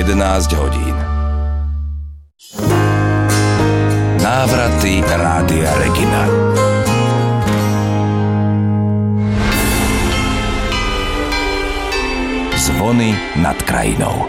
11 hodín. Návraty Rádia Regina. Zvony nad krajinou.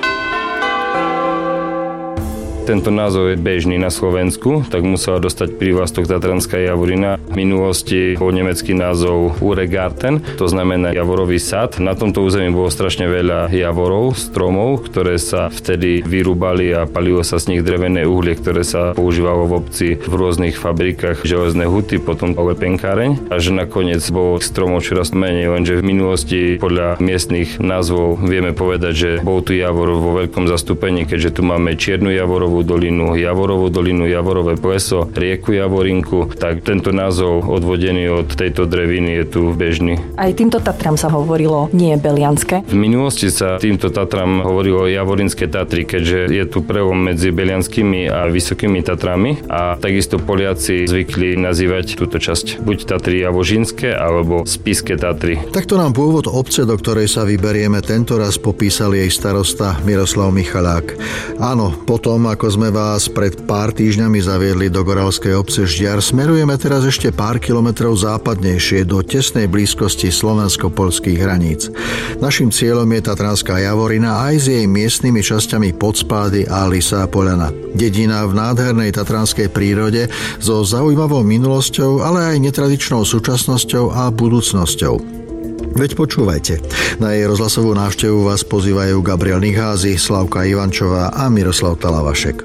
Tento názov je bežný na Slovensku, tak musela dostať prívlastok Tatranská Javorina. V minulosti bol nemecký názov Urgarten, to znamená javorový sad. Na tomto území bolo strašne veľa javorov, stromov, ktoré sa vtedy vyrúbali a palilo sa z nich drevené uhlie, ktoré sa používalo v obci v rôznych fabrikách, železné huty, potom lepenkáreň. A že nakoniec bolo stromov čoraz menej, lenže v minulosti podľa miestnych názvov vieme povedať, že bol tu javor vo veľkom zastúpení, keďže tu máme Čiernu Javorovú dolinu, Javorovú dolinu, Javorové pleso, rieku Javorinku, tak tento názov odvodený od tejto dreviny je tu bežný. Aj týmto Tatram sa hovorilo nie Belianské? V minulosti sa týmto Tatram hovorilo Javorinské Tatry, keďže je tu prelom medzi Belianskými a Vysokými Tatrami a takisto Poliaci zvykli nazývať túto časť buď Tatry Javožinské alebo Spišské Tatry. Takto nám pôvod obce, do ktorej sa vyberieme, tento raz popísal jej starosta Miroslav Michalák. Áno, potom, ako sme vás pred pár týždňami zaviedli do goralskej obce Ždiar, smerujeme teraz ešte pár kilometrov západnejšie do tesnej blízkosti slovensko-poľských hraníc. Naším cieľom je Tatranská Javorina aj s jej miestnymi časťami Podspády a Lysá Poľana. Dedina v nádhernej tatranskej prírode so zaujímavou minulosťou, ale aj netradičnou súčasnosťou a budúcnosťou. Veď počúvajte. Na jej rozhlasovú návštevu vás pozývajú Gabriel Nicházy, Slavka Ivančová a Miroslav Talavašek.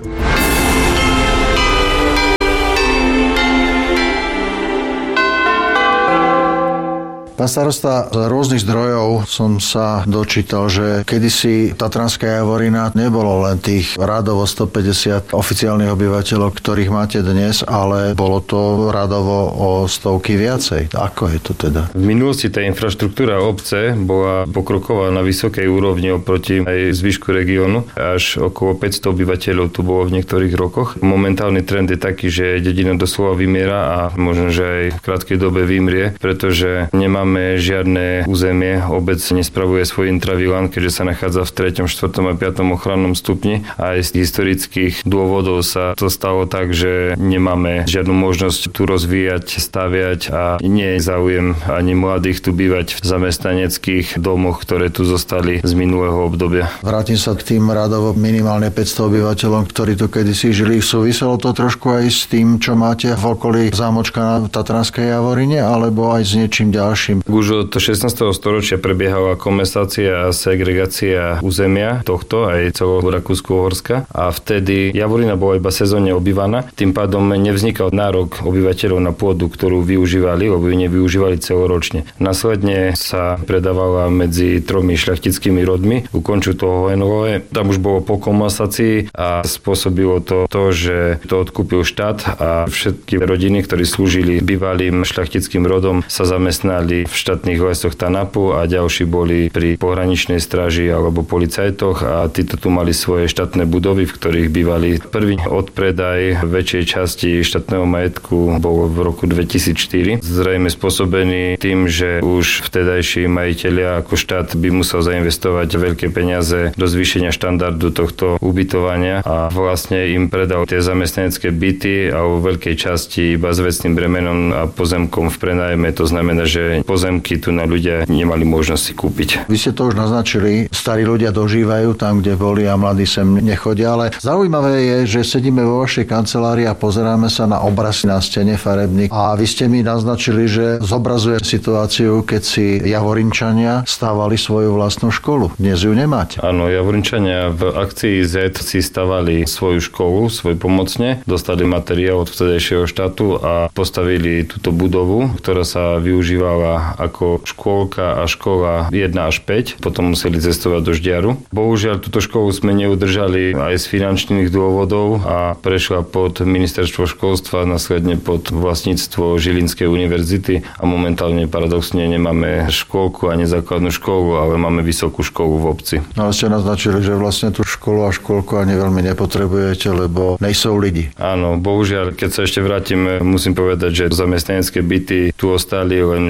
Pán starosta, z rôznych zdrojov som sa dočítal, že kedysi Tatranská Javorina nebolo len tých radovo 150 oficiálnych obyvateľov, ktorých máte dnes, ale bolo to radovo o stovky viacej. Ako je to teda? V minulosti tá infraštruktúra obce bola pokroková na vysokej úrovni oproti aj zvyšku regiónu. Až okolo 500 obyvateľov tu bolo v niektorých rokoch. Momentálny trend je taký, že dedina doslova vymiera a možno, že aj v krátkej dobe vymrie, pretože nemáme žiadne územie. Obec nespravuje svoj intravilán, keďže sa nachádza v 3., 4. a 5. ochrannom stupni. Aj z historických dôvodov sa to stalo tak, že nemáme žiadnu možnosť tu rozvíjať, staviať a nie je záujem ani mladých tu bývať v zamestnaneckých domoch, ktoré tu zostali z minulého obdobia. Vrátim sa k tým radovo minimálne 500 obyvateľom, ktorí tu kedysi žili. Súviselo to trošku aj s tým, čo máte v okolí zámočka na Tatranskej Javorine, alebo aj s niečím ďalším? Už od 16. storočia prebiehala komesácia a segregácia územia tohto, aj celého Rakúsko-Uhorska. A vtedy Javorina bola iba sezónne obývaná. Tým pádom nevznikal nárok obyvateľov na pôdu, ktorú využívali, lebo ju nevyužívali celoročne. Následne sa predávala medzi 3 šľachtickými rodmi. U konču toho Hohenlohe, tam už bolo po komesácii a spôsobilo to, že to odkúpil štát a všetky rodiny, ktorí slúžili bývalým šľachtickým rodom, sa zamestnali v štátnych lesoch Tanapu a ďalší boli pri pohraničnej stráži alebo policajtoch a títo tu mali svoje štátne budovy, v ktorých bývali. Prvý odpredaj väčšej časti štátneho majetku bol v roku 2004. Zrejme spôsobený tým, že už vtedajší majitelia ako štát by musel zainvestovať veľké peniaze do zvýšenia štandardu tohto ubytovania a vlastne im predal tie zamestnanecké byty a vo veľkej časti iba s vecným bremenom a pozemkom v prenájme. To znamená, že pozemky tu na ľudia nemali možnosť si kúpiť. Vy ste to už naznačili, starí ľudia dožívajú tam, kde boli a mladí sem nechodia, ale zaujímavé je, že sedíme vo vašej kancelárii a pozeráme sa na obraz na stene farebník a vy ste mi naznačili, že zobrazuje situáciu, keď si Javorinčania stávali svoju vlastnú školu. Dnes ju nemáte. Áno, Javorinčania v akcii Z si stavali svoju školu, svoj pomocne, dostali materiál od vtedajšieho štátu a postavili túto budovu, ktorá sa využívala ako škôlka a škola 1 až 5. Potom museli cestovať do Ždiaru. Bohužiaľ, túto školu sme neudržali aj z finančných dôvodov a prešla pod ministerstvo školstva, následne pod vlastníctvo Žilinskej univerzity a momentálne paradoxne nemáme škôlku ani základnú školu, ale máme vysokú školu v obci. No, ale ste naznačili, že vlastne tú školu a škôlku ani veľmi nepotrebujete, lebo nejsou lidi. Áno, bohužiaľ, keď sa ešte vrátim, musím povedať, že zamestnanecké byty tu ostali, lenže v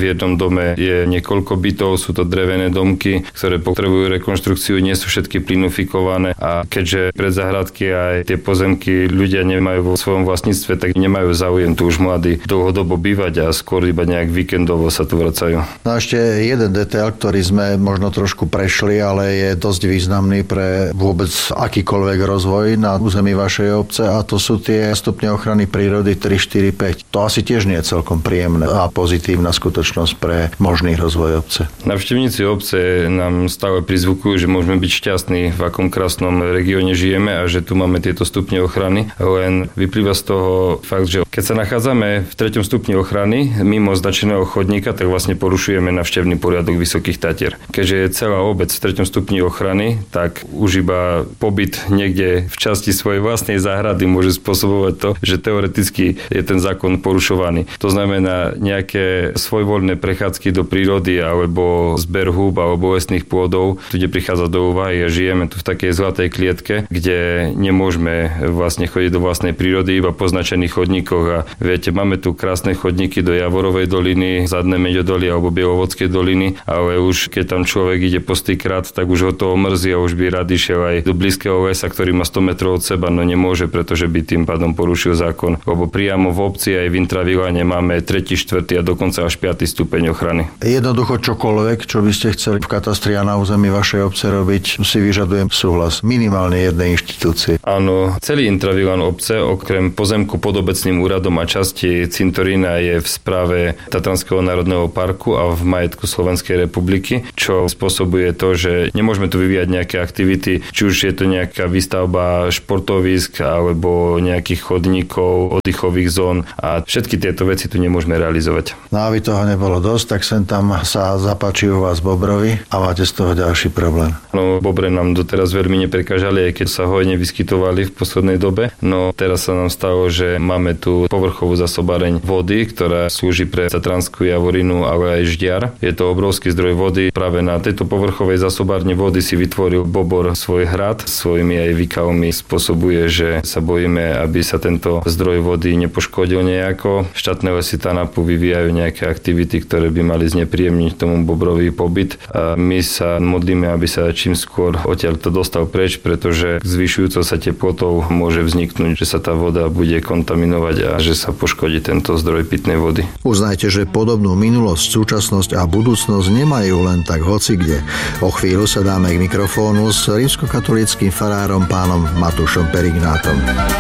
v jednom dome je niekoľko bytov, sú to drevené domky, ktoré potrebujú rekonštrukciu, nie sú všetky plinofikované a keďže pred záhradky aj tie pozemky ľudia nemajú vo svojom vlastníctve, tak nemajú záujem tu už mladí dlhodobo bývať a skôr iba nejak víkendovo sa tu vracajú. No a ešte jeden detail, ktorý sme možno trošku prešli, ale je dosť významný pre vôbec akýkoľvek rozvoj na území vašej obce a to sú tie stupne ochrany prírody 3, 4, 5. To asi tiež nie je celkom príjemné a pozitívna skutočnosť pre možný rozvoj obce. Navštevníci obce nám stále prizvukujú, že môžeme byť šťastní, v akom krásnom regióne žijeme a že tu máme tieto stupne ochrany. Len vyplýva z toho fakt, že keď sa nachádzame v 3. stupni ochrany mimo značeného chodníka, tak vlastne porušujeme navštevný poriadok Vysokých Tatier. Keďže je celá obec v 3. stupni ochrany, tak už iba pobyt niekde v časti svojej vlastnej záhrady môže spôsobovať to, že teoreticky je ten zákon porušovaný. To znamená nejaké svojvoľné prechádzky do prírody alebo zber húb alebo lesných pôdov, tu kde prichádza do úvahy a žijeme tu v takej zlatej klietke, kde nemôžeme vlastne chodiť do vlastnej prírody iba po značených chodníkoch a viete, máme tu krásne chodníky do Javorovej doliny, Zadné Meďodoly alebo Bielovodskej doliny, ale už keď tam človek ide po stýkrát, tak už ho to mrzí a už by rád išiel aj do blízkeho lesa, ktorý má 100 metrov od seba, no nemôže, pretože by tým pádom porušil zákon. Lebo priamo v obci aj v intraviláne máme 3., 4. a dokonca až 5. stupeň ochrany. Jednoducho čokoľvek, čo by ste chceli v katastri a na území vašej obce robiť, si vyžadujem súhlas minimálne jednej inštitúcie. Áno, celý intravilán obce, okrem pozemku pod obecným úradom a časti cintorína je v správe Tatranského národného parku a v majetku Slovenskej republiky, čo spôsobuje to, že nemôžeme tu vyvíjať nejaké aktivity, či už je to nejaká výstavba športovísk alebo nejakých chodníkov, oddychových zón a všetky tieto veci tu nemôžeme realizovať. No aby toho nebolo dosť, tak sem tam sa zapáči u vás bobrovi a máte z toho ďalší problém. No, bobre nám doteraz veľmi neprekážali, aj keď sa hojne vyskytovali v poslednej dobe. No teraz sa nám stalo, že máme tu povrchovú zásobáreň vody, ktorá slúži pre Tatranskú Javorinu, ale aj Ždiar. Je to obrovský zdroj vody. Práve na tejto povrchovej zásobárne vody si vytvoril bobor svoj hrad. Svojimi aj výkalmi spôsobuje, že sa bojíme, aby sa tento zdroj vody nepoškodil nejako. Štátne lesy TANAPu vyvíjajú nejaké aktivity, ktoré by mali znepríjemniť tomu bobrový pobyt. A my sa modlíme, aby sa čím skôr odtiaľ to dostal preč, pretože zvyšujúcou sa teplotou môže vzniknúť, že sa tá voda bude kontaminovať a že sa poškodí tento zdroj pitnej vody. Uznajte, že podobnú minulosť, súčasnosť a budúcnosť nemajú len tak hocikde. O chvíľu sa dáme k mikrofónu s rímskokatolíckym farárom pánom Matúšom Perignátom.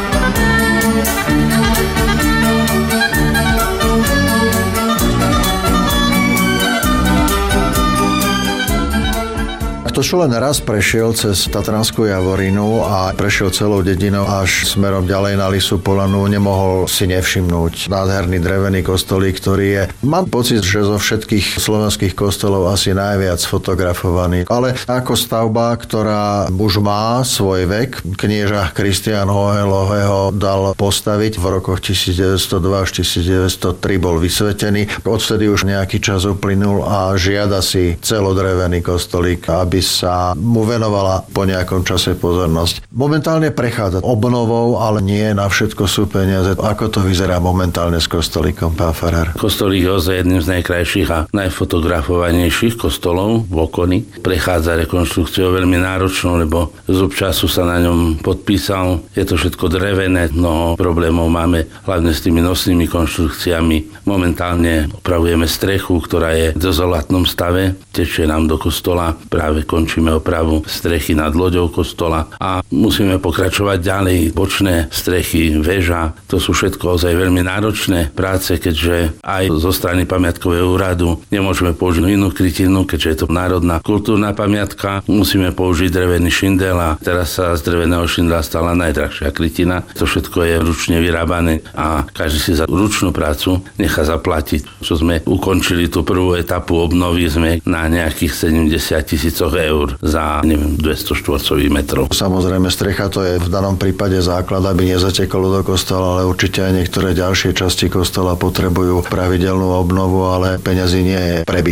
Kto čo len raz prešiel cez Tatranskú Javorinu a prešiel celou dedinou až smerom ďalej na Lisú Polanu, nemohol si nevšimnúť nádherný drevený kostolík, ktorý je, mám pocit, že zo všetkých slovenských kostolov asi najviac fotografovaný. Ale ako stavba, ktorá už má svoj vek, knieža Kristián Hohelohe ho dal postaviť v rokoch 1902 až 1903 bol vysvetený. Odvtedy už nejaký čas uplynul a žiada si celodrevený kostolík, aby sa mu venovala po nejakom čase pozornosť. Momentálne prechádza obnovou, ale nie na všetko sú peniaze. Ako to vyzerá momentálne s kostolíkom, pán farár? Kostolík je jedným z najkrajších a najfotografovanejších kostolov v okolí. Prechádza rekonštrukciou veľmi náročnou, lebo zub času sa na ňom podpísal. Je to všetko drevené, mnoho problémov máme, hlavne s tými nosnými konštrukciami. Momentálne opravujeme strechu, ktorá je v dezolátnom stave. Tečie nám do kostola, práve končíme opravu strechy nad loďou kostola a musíme pokračovať ďalej. Bočné strechy, väža, to sú všetko ozaj veľmi náročné práce, keďže aj zo strany pamiatkového úradu nemôžeme použiť inú krytinu, keďže je to národná kultúrna pamiatka. Musíme použiť drevený šindel a teraz sa z dreveného šindela stala najdrahšia krytina. To všetko je ručne vyrábané a každý si za ručnú prácu nechá zaplatiť. Čo sme ukončili tú prvú etapu obnovy, sme na nejakých 70 000 eur za, 200 štvorcových metrov. Samozrejme, strecha to je v danom prípade základ, aby nezatekalo do kostola, ale určite aj niektoré ďalšie časti kostola potrebujú pravidelnú obnovu, ale peňazí nie je prebytok.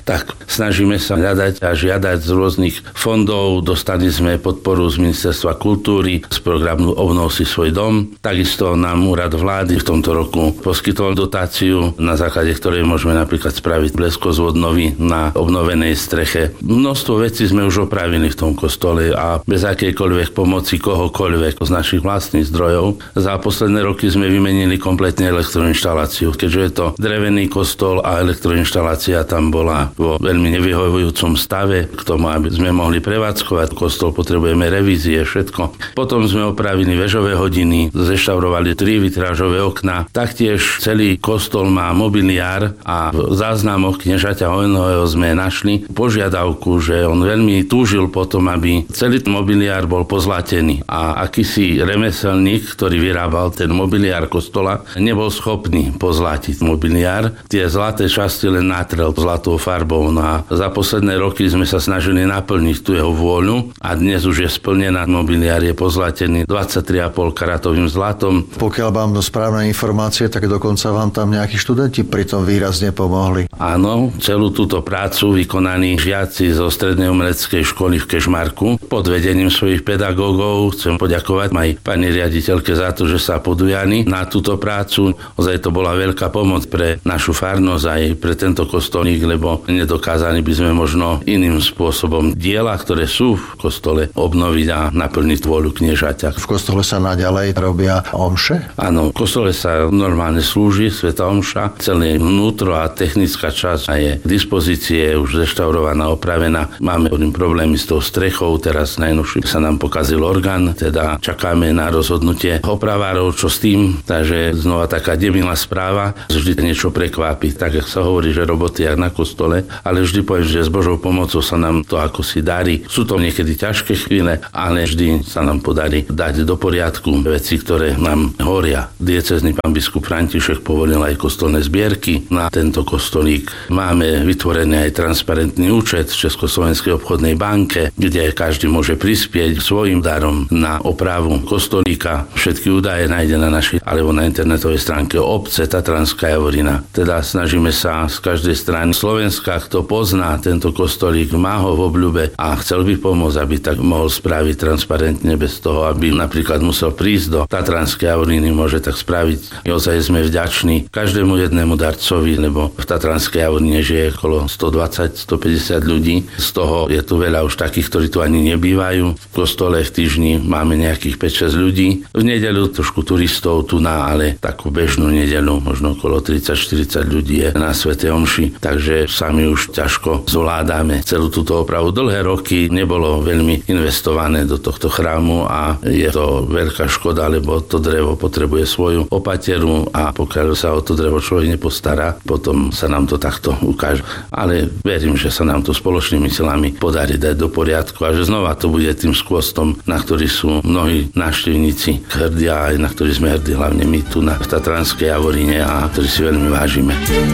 Tak snažíme sa hľadať a žiadať z rôznych fondov. Dostali sme podporu z Ministerstva kultúry z programu Obnov si svoj dom. Takisto nám úrad vlády v tomto roku poskytol dotáciu, na základe ktorej môžeme napríklad spraviť bleskozvod nový na obnovenej streche. Množstvo vecí sme už opravili v tom kostole a bez akejkoľvek pomoci kohokoľvek z našich vlastných zdrojov. Za posledné roky sme vymenili kompletne elektroinštaláciu, keďže je to drevený kostol a elektroinštalácia tam bola vo veľmi nevyhovujúcom stave. K tomu, aby sme mohli prevádzkovať kostol, potrebujeme revízie, všetko. Potom sme opravili vežové hodiny, zeštaurovali 3 vitrážové okná. Taktiež celý kostol má mobiliár a v záznamoch kniežaťa Hojnového sme našli požiadavku, že on veľmi túžil potom, aby celý mobiliár bol pozlatený. A akýsi remeselník, ktorý vyrábal ten mobiliár kostola, nebol schopný pozlatiť mobiliár. Tie zlaté časti len natrel zlatou farbou. No a za posledné roky sme sa snažili naplniť tú jeho vôľu a dnes už je splnená. Mobiliár je pozlatený 23,5 karatovým zlatom. Pokiaľ mám správne informácie, tak dokonca vám tam nejakí študenti pritom výrazne pomohli. Áno, celú túto prácu vykonaní žiaci zo Strednej umeleckej školy v Kežmarku pod vedením svojich pedagógov. Chcem poďakovať aj pani riaditeľke za to, že sa podujali na túto prácu. Ozaj to bola veľká pomoc pre našu farnosť aj pre tento kostolík, lebo nedokázali by sme možno iným spôsobom diela, ktoré sú v kostole, obnoviť a naplniť vôľu kniežaťa. V kostole sa naďalej robia omše? Áno, v kostole sa normálne slúži svätá omša. Celé vnútro a technická časť je k dispozícii, už zeštaurovaná, opravená. Máme problémy s tou strechou, teraz najnovšie sa nám pokazil orgán, teda čakáme na rozhodnutie opravárov, čo s tým. Takže znova taká nemilá správa, vždy niečo prekvápi. Tak, jak sa hovorí, že roboty jak na kostole, ale vždy poviem, že s Božou pomocou sa nám to ako si darí. Sú to niekedy ťažké chvíle, ale vždy sa nám podarí dať do poriadku veci, ktoré nám horia. Diecézny pán biskup František povolil aj kostolné zbierky na tento kostolík. Máme vytvorený aj transparentný účet v Československej obchodnej banke, kde každý môže prispieť svojim darom na opravu kostolíka. Všetky údaje nájde na našej alebo na internetovej stránke obce Tatranská Javorina. Teda snažíme sa z každej strany Slovenska, kto pozná tento kostolík, má ho v obľúbe a chcel by pomôcť, aby tak mohol spraviť transparentne bez toho, aby napríklad musel prísť do Tatranskej Javoriny, môže tak spraviť. Ozaj sme vďační každému jednému darcovi, lebo v Tatranskej Javorine žije okolo 120-150 ľudí. Z toho je tu veľa už takých, ktorí tu ani nebývajú. V kostole v týždni máme nejakých 5-6 ľudí. V nedeľu trošku turistov tu ale takú bežnú nedeľu možno okolo 30-40 ľudí je na svätej omši. Takže sami už ťažko zvládame celú túto opravu. Dlhé roky nebolo veľmi investované do tohto chrámu a je to veľká škoda, lebo to drevo potrebuje svoju opateru a pokiaľ sa o to drevo človek nepostará, potom sa nám to takto ukáže. Ale verím, že sa nám to spoločnými silami podarí dať do poriadku a že znova to bude tým skvostom, na ktorý sú mnohí návštevníci hrdí a aj na ktorý sme hrdí hlavne my tu na Tatranskej Javorine a ktorý si veľmi vážime.